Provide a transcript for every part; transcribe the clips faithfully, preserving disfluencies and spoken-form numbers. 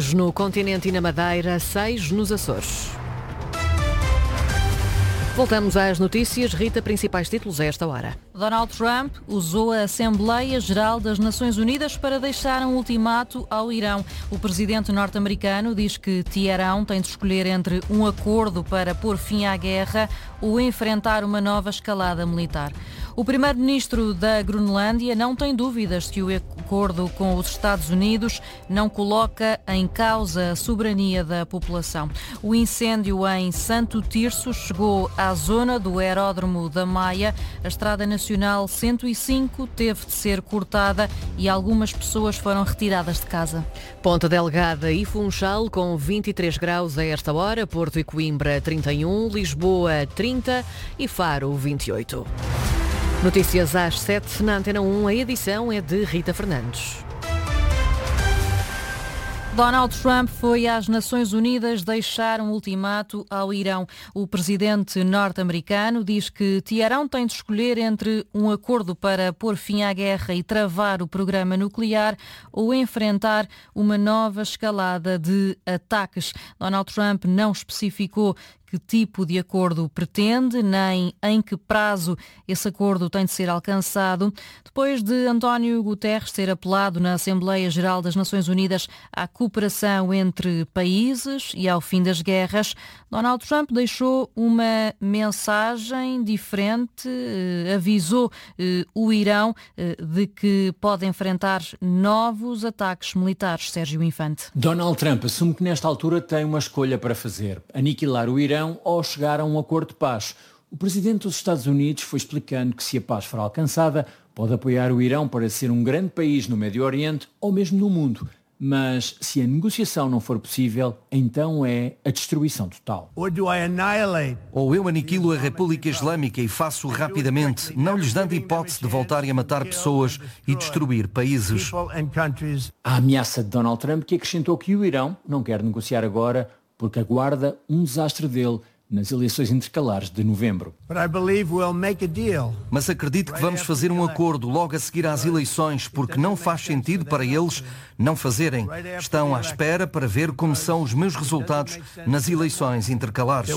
dez no continente e na Madeira, seis nos Açores. Voltamos às notícias. Rita, principais títulos a esta hora. Donald Trump usou a Assembleia Geral das Nações Unidas para deixar um ultimato ao Irão. O presidente norte-americano diz que Teherão tem de escolher entre um acordo para pôr fim à guerra ou enfrentar uma nova escalada militar. O primeiro-ministro da Groenlândia não tem dúvidas que o acordo com os Estados Unidos não coloca em causa a soberania da população. O incêndio em Santo Tirso chegou à zona do aeródromo da Maia. A Estrada Nacional cento e cinco teve de ser cortada e algumas pessoas foram retiradas de casa. Ponta Delgada e Funchal com vinte e três graus a esta hora, Porto e Coimbra trinta e um, Lisboa trinta e Faro vinte e oito. Notícias às sete na Antena um, a edição é de Rita Fernandes. Donald Trump foi às Nações Unidas deixar um ultimato ao Irão. O presidente norte-americano diz que Teherão tem de escolher entre um acordo para pôr fim à guerra e travar o programa nuclear ou enfrentar uma nova escalada de ataques. Donald Trump não especificou que tipo de acordo pretende, nem em que prazo esse acordo tem de ser alcançado. Depois de António Guterres ter apelado na Assembleia Geral das Nações Unidas à cooperação entre países e ao fim das guerras, Donald Trump deixou uma mensagem diferente, eh, avisou eh, o Irão eh, de que pode enfrentar novos ataques militares. Sérgio Infante. Donald Trump assume que nesta altura tem uma escolha para fazer: aniquilar o Irão ou chegar a um acordo de paz. O presidente dos Estados Unidos foi explicando que, se a paz for alcançada, pode apoiar o Irão para ser um grande país no Médio Oriente ou mesmo no mundo. Mas, se a negociação não for possível, então é a destruição total. Ou eu aniquilo a República Islâmica e faço rapidamente, não lhes dando hipótese de voltarem a matar pessoas e destruir países. A ameaça de Donald Trump, que acrescentou que o Irão não quer negociar agora porque aguarda um desastre dele nas eleições intercalares de novembro. Mas acredito que vamos fazer um acordo logo a seguir às eleições, porque não faz sentido para eles não fazerem. Estão à espera para ver como são os meus resultados nas eleições intercalares.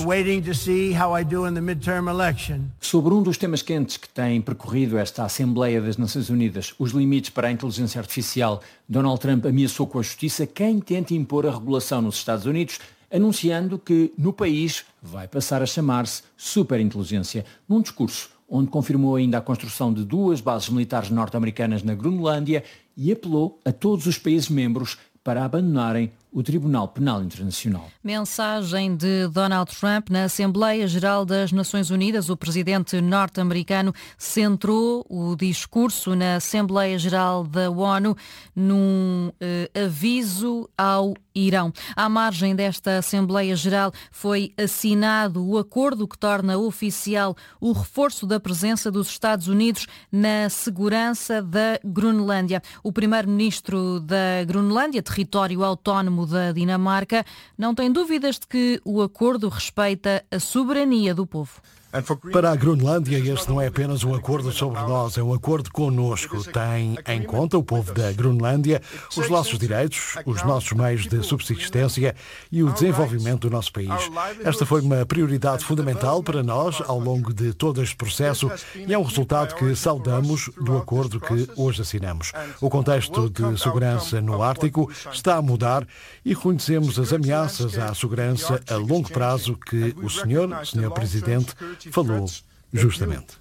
Sobre um dos temas quentes que tem percorrido esta Assembleia das Nações Unidas, os limites para a inteligência artificial, Donald Trump ameaçou com a justiça quem tenta impor a regulação nos Estados Unidos, anunciando que no país vai passar a chamar-se superinteligência, num discurso onde confirmou ainda a construção de duas bases militares norte-americanas na Groenlândia e apelou a todos os países membros para abandonarem o Tribunal Penal Internacional. Mensagem de Donald Trump na Assembleia Geral das Nações Unidas. O presidente norte-americano centrou o discurso na Assembleia Geral da ONU num eh, aviso ao Irão. À margem desta Assembleia Geral foi assinado o acordo que torna oficial o reforço da presença dos Estados Unidos na segurança da Groenlândia. O primeiro-ministro da Groenlândia, território autónomo da Dinamarca, não tem dúvidas de que o acordo respeita a soberania do povo. Para a Groenlândia, este não é apenas um acordo sobre nós, é um acordo connosco. Tem em conta o povo da Groenlândia, os nossos direitos, os nossos meios de subsistência e o desenvolvimento do nosso país. Esta foi uma prioridade fundamental para nós ao longo de todo este processo e é um resultado que saudamos do acordo que hoje assinamos. O contexto de segurança no Ártico está a mudar e reconhecemos as ameaças à segurança a longo prazo que o senhor, senhor Presidente, falou justamente.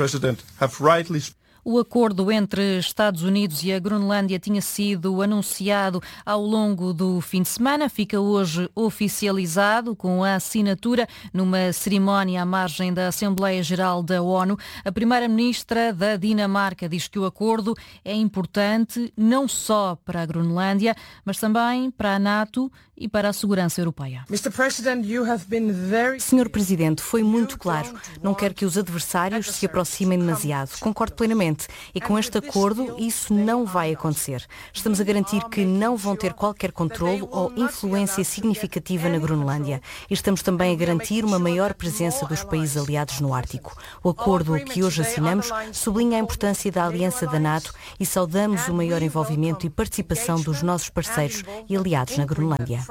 O acordo entre Estados Unidos e a Groenlândia tinha sido anunciado ao longo do fim de semana. Fica hoje oficializado com a assinatura numa cerimónia à margem da Assembleia Geral da ONU. A primeira-ministra da Dinamarca diz que o acordo é importante não só para a Groenlândia, mas também para a NATO e para a segurança europeia. senhor Presidente, foi muito claro. Não quero que os adversários se aproximem demasiado. Concordo plenamente. diferente e com este acordo isso não vai acontecer. Estamos a garantir que não vão ter qualquer controlo ou influência significativa na Groenlândia e estamos também a garantir uma maior presença dos países aliados no Ártico. O acordo que hoje assinamos sublinha a importância da aliança da NATO e saudamos o maior envolvimento e participação dos nossos parceiros e aliados na Groenlândia.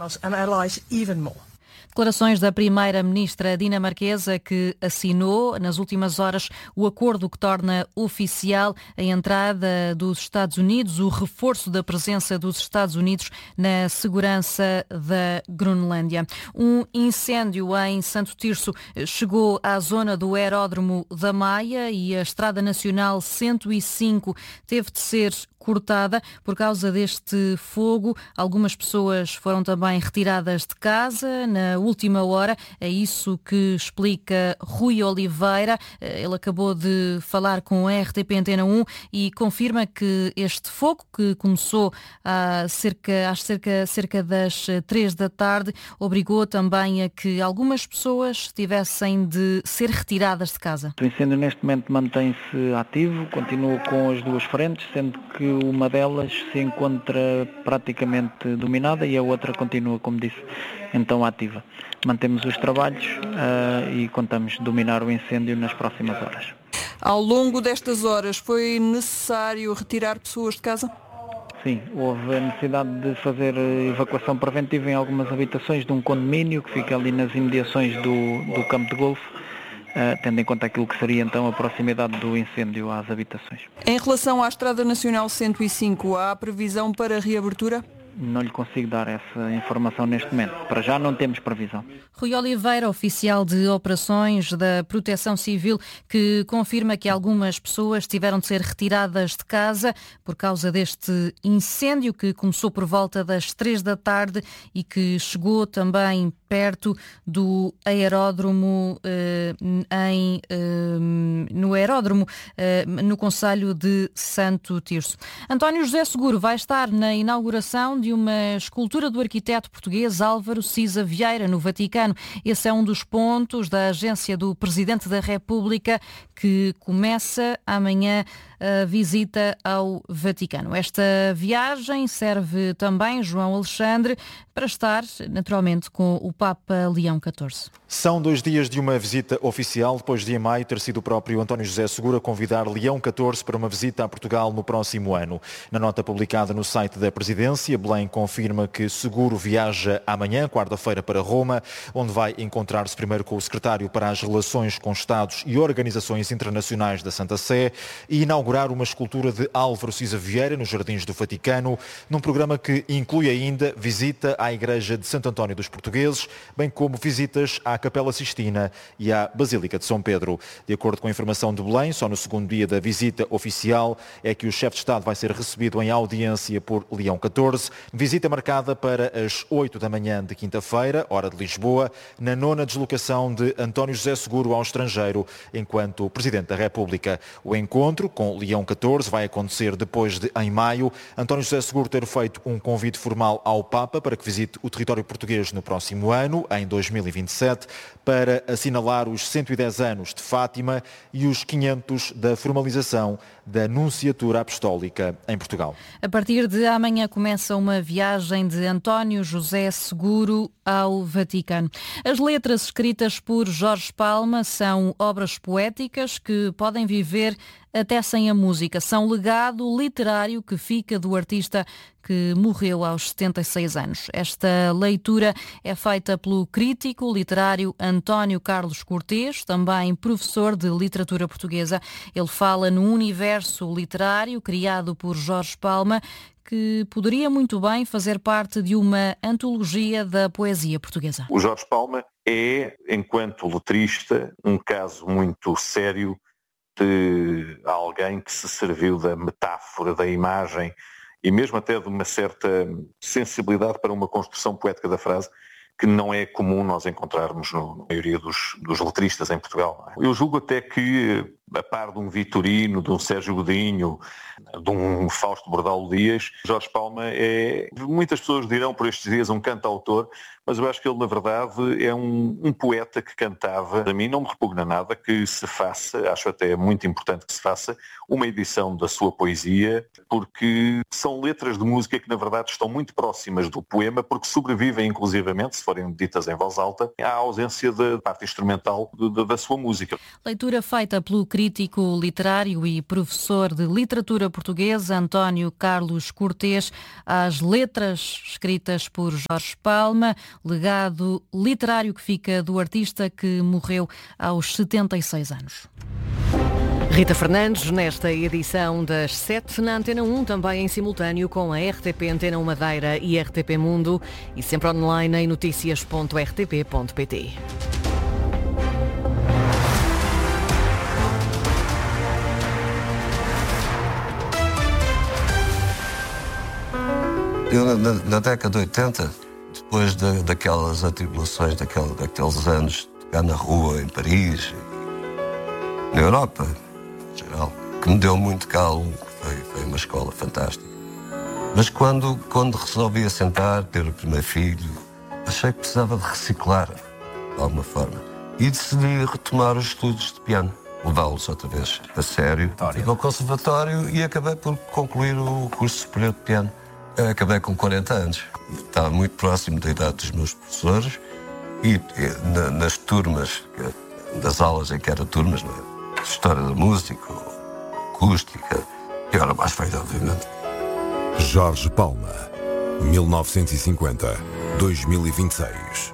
Declarações da primeira-ministra dinamarquesa que assinou nas últimas horas o acordo que torna oficial a entrada dos Estados Unidos, o reforço da presença dos Estados Unidos na segurança da Groenlândia. Um incêndio em Santo Tirso chegou à zona do aeródromo da Maia e a Estrada Nacional cento e cinco teve de ser cortada por causa deste fogo. Algumas pessoas foram também retiradas de casa na última hora. É isso que explica Rui Oliveira. Ele acabou de falar com a R T P Antena um e confirma que este fogo, que começou há cerca, às cerca, cerca das três da tarde, obrigou também a que algumas pessoas tivessem de ser retiradas de casa. O incêndio neste momento mantém-se ativo, continua com as duas frentes, sendo que uma delas se encontra praticamente dominada e a outra continua, como disse, então ativa. Mantemos os trabalhos uh, e contamos dominar o incêndio nas próximas horas. Ao longo destas horas foi necessário retirar pessoas de casa? Sim, houve a necessidade de fazer evacuação preventiva em algumas habitações de um condomínio que fica ali nas imediações do, do campo de golfe. Uh, tendo em conta aquilo que seria então a proximidade do incêndio às habitações. Em relação à Estrada Nacional cento e cinco, há previsão para reabertura? Não lhe consigo dar essa informação neste momento. Para já não temos previsão. Rui Oliveira, oficial de operações da Proteção Civil, que confirma que algumas pessoas tiveram de ser retiradas de casa por causa deste incêndio que começou por volta das três da tarde e que chegou também perto do aeródromo, eh, em, eh, no aeródromo eh, no concelho de Santo Tirso. António José Seguro vai estar na inauguração de uma escultura do arquiteto português Álvaro Siza Vieira, no Vaticano. Esse é um dos pontos da agência do Presidente da República, que começa amanhã a visita ao Vaticano. Esta viagem serve também, João Alexandre, para estar naturalmente com o Papa Leão catorze. São dois dias de uma visita oficial, depois de em maio ter sido o próprio António José Seguro a convidar Leão catorze para uma visita a Portugal no próximo ano. Na nota publicada no site da Presidência, Belém confirma que Seguro viaja amanhã, quarta-feira, para Roma, onde vai encontrar-se primeiro com o secretário para as Relações com Estados e Organizações Internacionais da Santa Sé e inaugurar uma escultura de Álvaro Siza Vieira nos Jardins do Vaticano, num programa que inclui ainda visita à Igreja de Santo António dos Portugueses, bem como visitas à Capela Sistina e à Basílica de São Pedro. De acordo com a informação de Belém, só no segundo dia da visita oficial é que o chefe de Estado vai ser recebido em audiência por Leão catorze, visita marcada para as oito da manhã de quinta-feira, hora de Lisboa, na nona deslocação de António José Seguro ao estrangeiro, enquanto Presidente da República. O encontro com Leão catorze vai acontecer depois de, em maio, António José Seguro ter feito um convite formal ao Papa para que visite o território português no próximo ano, em dois mil e vinte e sete, para assinalar os cento e dez anos de Fátima e os quinhentos da formalização da Nunciatura Apostólica em Portugal. A partir de amanhã começa uma viagem de António José Seguro ao Vaticano. As letras escritas por Jorge Palma são obras poéticas que podem viver até sem a música. São legado literário que fica do artista que morreu aos setenta e seis anos. Esta leitura é feita pelo crítico literário António Carlos Cortês, também professor de literatura portuguesa. Ele fala no universo literário criado por Jorge Palma, que poderia muito bem fazer parte de uma antologia da poesia portuguesa. O Jorge Palma é, enquanto letrista, um caso muito sério de alguém que se serviu da metáfora, da imagem e mesmo até de uma certa sensibilidade para uma construção poética da frase que não é comum nós encontrarmos no, na maioria dos, dos letristas em Portugal. Eu julgo até que a par de um Vitorino, de um Sérgio Godinho, de um Fausto Bordalo Dias. Jorge Palma é, muitas pessoas dirão por estes dias, um cantautor, mas eu acho que ele, na verdade, é um, um poeta que cantava. A mim não me repugna nada que se faça, acho até muito importante que se faça, uma edição da sua poesia, porque são letras de música que, na verdade, estão muito próximas do poema, porque sobrevivem, inclusivamente, se forem ditas em voz alta, à ausência da parte instrumental de, de, da sua música. Leitura feita pelo crítico literário e professor de literatura portuguesa, António Carlos Cortês, às letras escritas por Jorge Palma, legado literário que fica do artista que morreu aos setenta e seis anos. Rita Fernandes, nesta edição das sete na Antena um, também em simultâneo com a R T P Antena um Madeira e R T P Mundo e sempre online em noticias ponto r t p ponto p t. Eu, na, na década de oitenta, depois da, daquelas atribulações, daquele, daqueles anos de tocar na rua, em Paris, na Europa, em geral, que me deu muito calmo, foi, foi uma escola fantástica. Mas quando, quando resolvi assentar, ter o primeiro filho, achei que precisava de reciclar, de alguma forma. E decidi retomar os estudos de piano, levá-los outra vez a sério. Fui ao conservatório e acabei por concluir o curso superior de piano. Acabei com quarenta anos. Estava muito próximo da idade dos meus professores e, e na, nas turmas, das aulas em que eram turmas, não é? História da música, acústica, e era mais feita, obviamente. Jorge Palma, mil novecentos e cinquenta a dois mil e vinte e seis.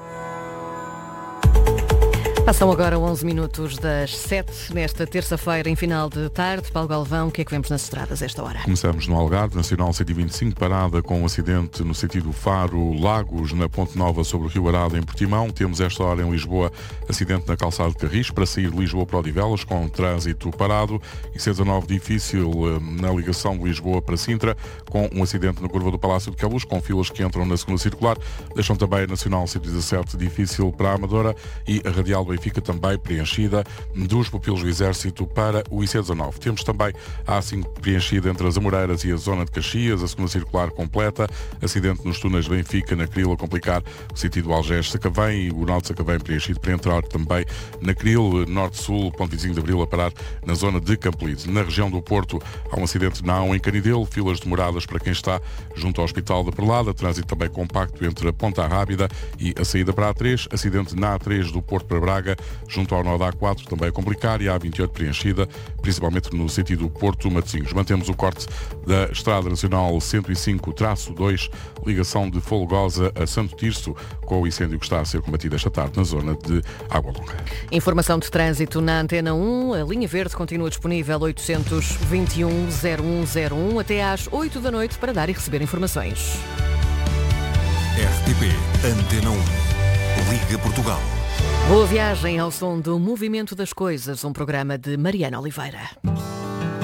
Passam agora onze minutos das sete, nesta terça-feira, em final de tarde. Paulo Galvão, o que é que vemos nas estradas a esta hora? Começamos no Algarve, Nacional cento e vinte e cinco, parada com um acidente no sentido Faro-Lagos, na Ponte Nova sobre o Rio Arado, em Portimão. Temos esta hora em Lisboa, acidente na calçada de Carris, para sair de Lisboa para Odivelas, com trânsito parado. E C dezanove difícil na ligação de Lisboa para Sintra, com um acidente na curva do Palácio de Queluz, com filas que entram na segunda circular. Deixam também a Nacional cento e dezassete difícil para a Amadora e a Radial do Benfica também preenchida dos pupilos do Exército para o I C dezanove. Temos também a A cinco preenchida entre as Amoreiras e a zona de Caxias, a segunda circular completa, acidente nos túneis de Benfica, na Cril, a complicar o sentido Algés-Sacavém e o Norte de Sacavém preenchido para entrar também na Cril, Norte-Sul, ponto vinte e cinco de Abril a parar na zona de Campolide. Na região do Porto há um acidente na A um em Canidelo, filas demoradas para quem está junto ao Hospital da Perlada, trânsito também compacto entre a Ponta Rábida e a saída para a A três, acidente na A três do Porto para Braga, junto ao nó da A quatro, também a complicar, e a A vinte e oito preenchida, principalmente no sentido Porto-Matosinhos. Mantemos o corte da Estrada Nacional cento e cinco dois, ligação de Folgosa a Santo Tirso, com o incêndio que está a ser combatido esta tarde na zona de Água Longa. Informação de trânsito na Antena um. A linha verde continua disponível oitocentos e vinte e um, zero um zero um até às oito da noite para dar e receber informações. R T P Antena um. Liga Portugal. Boa viagem ao som do Movimento das Coisas, um programa de Mariana Oliveira.